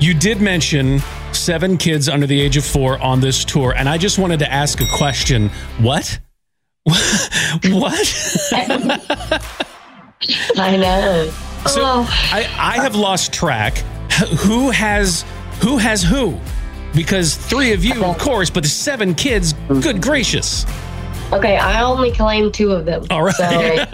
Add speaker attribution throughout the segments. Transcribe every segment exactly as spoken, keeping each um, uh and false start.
Speaker 1: You did mention seven kids under the age of four on this tour, and I just wanted to ask a question. What? What?
Speaker 2: I know.
Speaker 1: So
Speaker 2: Oh.
Speaker 1: I, I have lost track. Who has who has who? Because three of you, of course, but the seven kids, good gracious.
Speaker 2: Okay, I only claim two of them.
Speaker 1: All right.
Speaker 2: So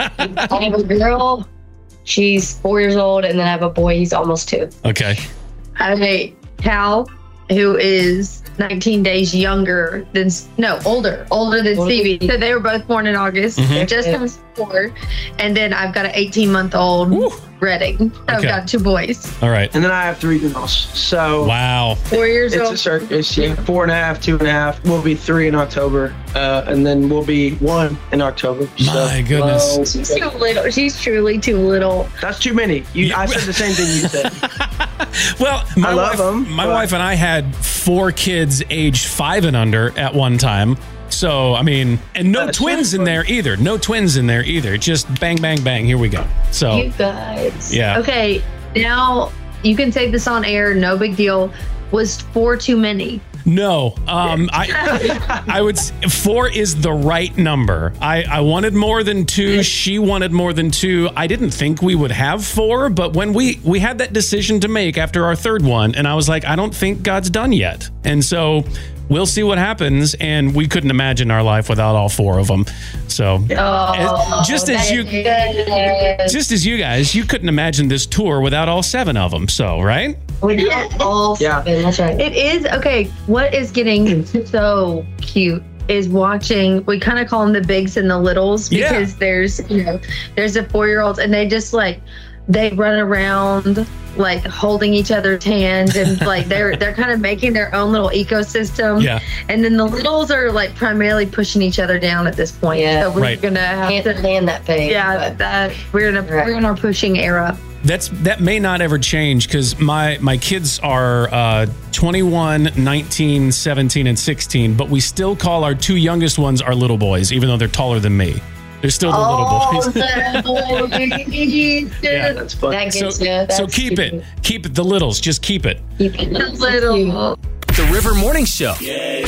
Speaker 2: I have a girl, she's four years old, and then I have a boy, he's almost two.
Speaker 1: Okay.
Speaker 3: I have a Cal, who is nineteen days younger than, no, older, older than
Speaker 2: Older
Speaker 3: Stevie.
Speaker 2: than
Speaker 3: So they were both born in August.
Speaker 1: Mhm.
Speaker 3: They're just turned four. And then I've got an eighteen month old
Speaker 1: Woo.
Speaker 3: Redding. So I've
Speaker 1: Okay.
Speaker 3: got two boys.
Speaker 1: All right.
Speaker 4: And then I have three girls. So
Speaker 1: Wow.
Speaker 3: Four years
Speaker 4: it's
Speaker 3: old.
Speaker 4: a circus. Yeah, four and a half, two and a half. We'll be three in October, uh, and then we'll be one in October. So,
Speaker 1: My goodness.
Speaker 4: well,
Speaker 3: She's too little. She's truly too little.
Speaker 4: that's too many. You, I said the same thing you said.
Speaker 1: Well, my
Speaker 4: I love
Speaker 1: wife,
Speaker 4: them,
Speaker 1: my
Speaker 4: but-
Speaker 1: wife and I had four kids aged five and under at one time. So, I mean, and no
Speaker 4: That's
Speaker 1: twins in
Speaker 4: right.
Speaker 1: there either. No twins in there either. Just bang, bang, bang. Here we go. So,
Speaker 2: You guys.
Speaker 1: yeah.
Speaker 3: Okay, now you can say this on air. No big deal. Was four too many?
Speaker 1: No, um, I, I would. s- Four is the right number. I, I wanted more than two. She wanted more than two. I didn't think we would have four, but when we we had that decision to make after our third one, and I was like, I don't think God's done yet, and so we'll see what happens. And we couldn't imagine our life without all four of them. So,
Speaker 3: Oh,
Speaker 1: as- just as you,
Speaker 2: Goodness.
Speaker 1: just as you guys, you couldn't imagine this tour without all seven of them. So, right?
Speaker 2: With all
Speaker 4: Yeah.
Speaker 2: seven, that's right.
Speaker 3: It is okay. What is getting so cute is watching. We kind of call them the bigs and the littles
Speaker 1: Yeah.
Speaker 3: because there's you know there's a four year olds and they just like they run around like holding each other's hands and like they're they're kind of making their own little ecosystem.
Speaker 1: Yeah.
Speaker 3: And then the littles are like primarily pushing each other down at this point.
Speaker 2: Yeah.
Speaker 3: So we're
Speaker 1: Right.
Speaker 3: gonna have
Speaker 2: Can't
Speaker 3: to.
Speaker 2: stand that phase.
Speaker 3: Yeah,
Speaker 2: but-
Speaker 3: that we're in a
Speaker 2: Right.
Speaker 3: we're in our pushing era.
Speaker 1: That's that may not ever change because my my kids are uh, twenty-one, nineteen, seventeen, and sixteen, but we still call our two youngest ones our little boys, even though they're taller than me. They're still the
Speaker 2: Oh,
Speaker 1: little boys. Yeah.
Speaker 4: That's fun.
Speaker 2: That
Speaker 1: So,
Speaker 2: gets you. That's
Speaker 1: so keep
Speaker 2: cute.
Speaker 1: it, keep it, the littles. Just keep it.
Speaker 2: Keep it.
Speaker 3: Little.
Speaker 5: The River Morning Show.